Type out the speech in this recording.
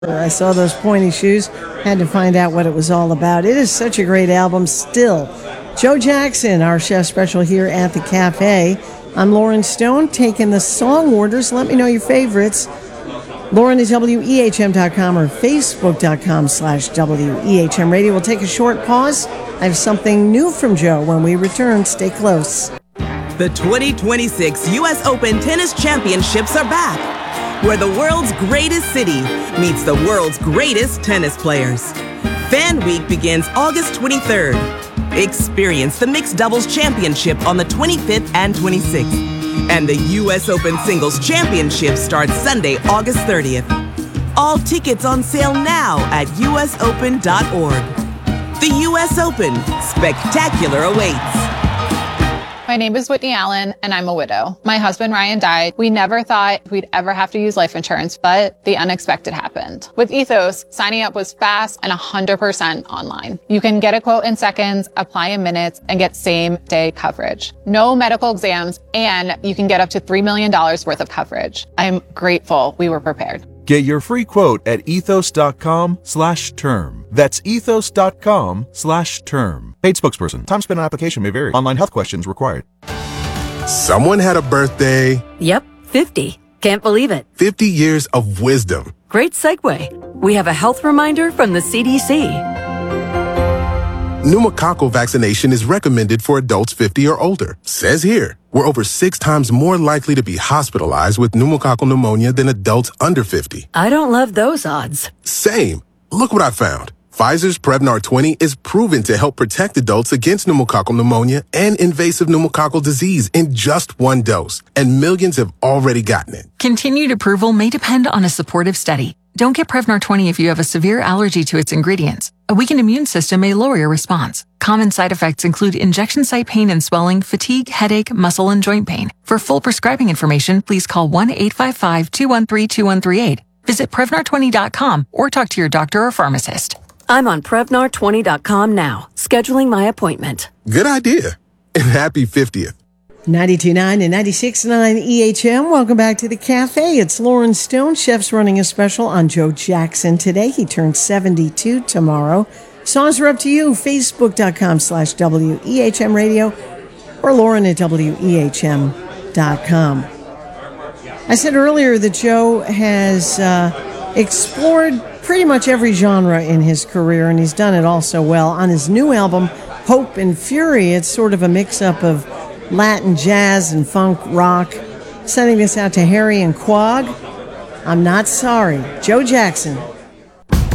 I saw those pointy shoes, had to find out what it was all about. It is such a great album still. Joe Jackson, our chef special here at the cafe. I'm Lauren Stone, taking the song orders. Let me know your favorites. Lauren at WEHM.com or Facebook.com/WEHM Radio. We'll take a short pause. I have something new from Joe when we return. Stay close. The 2026 U.S. Open Tennis Championships are back, where the world's greatest city meets the world's greatest tennis players. Fan Week begins August 23rd. Experience the Mixed Doubles Championship on the 25th and 26th. And the U.S. Open Singles Championship starts Sunday, August 30th. All tickets on sale now at usopen.org. The U.S. Open. Spectacular awaits. My name is Whitney Allen, and I'm a widow. My husband, Ryan, died. We never thought we'd ever have to use life insurance, but the unexpected happened. With Ethos, signing up was fast and 100% online. You can get a quote in seconds, apply in minutes, and get same-day coverage. No medical exams, and you can get up to $3 million worth of coverage. I'm grateful we were prepared. Get your free quote at ethos.com/term. That's ethos.com/term. Paid spokesperson. Time spent on application may vary. Online health questions required. Someone had a birthday. Yep, 50. Can't believe it. 50 years of wisdom. Great segue. We have a health reminder from the CDC. Pneumococcal vaccination is recommended for adults 50 or older. Says here, we're over 6 times more likely to be hospitalized with pneumococcal pneumonia than adults under 50. I don't love those odds. Same. Look what I found. Pfizer's Prevnar 20 is proven to help protect adults against pneumococcal pneumonia and invasive pneumococcal disease in just 1 dose, and millions have already gotten it. Continued approval may depend on a supportive study. Don't get Prevnar 20 if you have a severe allergy to its ingredients. A weakened immune system may lower your response. Common side effects include injection site pain and swelling, fatigue, headache, muscle, and joint pain. For full prescribing information, please call 1-855-213-2138. Visit Prevnar20.com or talk to your doctor or pharmacist. I'm on Prevnar20.com now, scheduling my appointment. Good idea. And happy 50th. 92.9 and 96.9 EHM. Welcome back to the cafe. It's Lauren Stone. Chef's running a special on Joe Jackson today. He turns 72 tomorrow. Songs are up to you. Facebook.com/WEHM Radio or Lauren at WEHM.com. I said earlier that Joe has explored pretty much every genre in his career, and he's done it all so well. On his new album, Hope and Fury, it's sort of a mix-up of Latin jazz and funk rock. Sending this out to Harry and Quag. I'm not sorry. Joe Jackson.